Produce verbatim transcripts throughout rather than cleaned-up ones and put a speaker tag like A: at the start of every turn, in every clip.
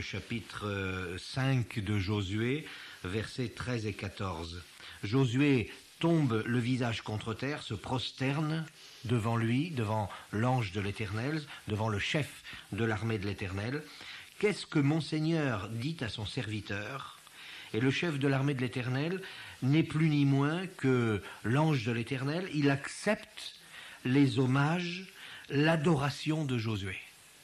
A: chapitre cinq de Josué, versets treize et quatorze. Josué tombe le visage contre terre, se prosterne devant lui, devant l'ange de l'Éternel, devant le chef de l'armée de l'Éternel. Qu'est-ce que mon Seigneur dit à son serviteur ? Et le chef de l'armée de l'Éternel n'est plus ni moins que l'ange de l'Éternel. Il accepte les hommages, l'adoration de Josué.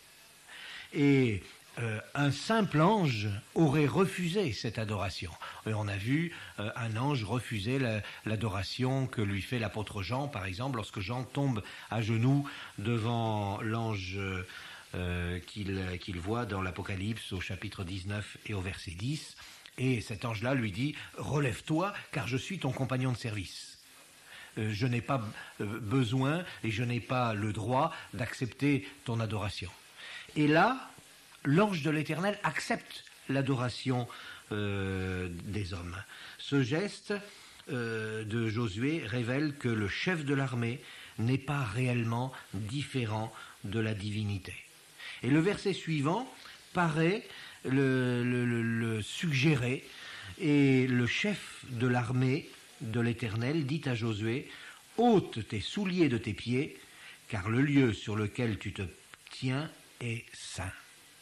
A: Et euh, un simple ange aurait refusé cette adoration. Et on a vu euh, un ange refuser la, l'adoration que lui fait l'apôtre Jean, par exemple, lorsque Jean tombe à genoux devant l'ange euh, qu'il, qu'il voit dans l'Apocalypse au chapitre dix-neuf et au verset dix. Et cet ange-là lui dit « Relève-toi, car je suis ton compagnon de service. Euh, je n'ai pas euh, besoin et je n'ai pas le droit d'accepter ton adoration. » Et là, l'ange de l'Éternel accepte l'adoration euh, des hommes. Ce geste euh, de Josué révèle que le chef de l'armée n'est pas réellement différent de la divinité. Et le verset suivant paraît le, le, le, le suggérer, et le chef de l'armée de l'Éternel dit à Josué « Ôte tes souliers de tes pieds, car le lieu sur lequel tu te tiens est saint. »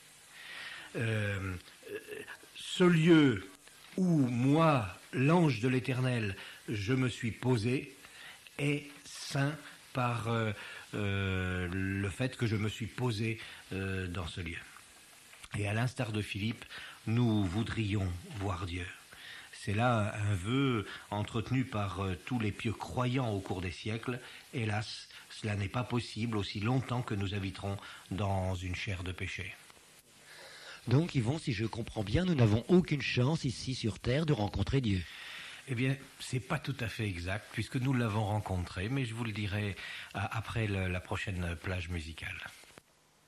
A: Euh, ce lieu où moi, l'ange de l'Éternel, je me suis posé, est saint par euh, euh, le fait que je me suis posé euh, dans ce lieu. Et à l'instar de Philippe, nous voudrions voir Dieu. C'est là un vœu entretenu par euh, tous les pieux croyants au cours des siècles. Hélas, cela n'est pas possible aussi longtemps que nous habiterons dans une chair de péché.
B: Donc, Yvon, si je comprends bien, nous n'avons aucune chance ici sur Terre de rencontrer Dieu.
A: Eh bien, c'est pas tout à fait exact, puisque nous l'avons rencontré, mais je vous le dirai après le, la prochaine plage musicale.